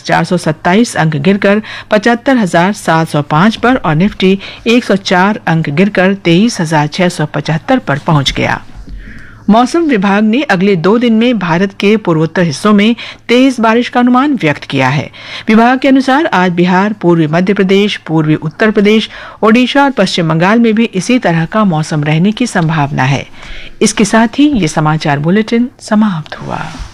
427 अंक गिरकर 75,705 पर और निफ्टी 104 अंक गिरकर 23,675 पर पहुंच गया। मौसम विभाग ने अगले 2 दिन में भारत के पूर्वोत्तर हिस्सों में तेज बारिश का अनुमान व्यक्त किया है। विभाग के अनुसार आज बिहार, पूर्वी मध्य प्रदेश, पूर्वी उत्तर प्रदेश, ओडिशा और पश्चिम बंगाल में भी इसी तरह का मौसम रहने की संभावना है। इसके साथ ही ये समाचार बुलेटिन समाप्त हुआ।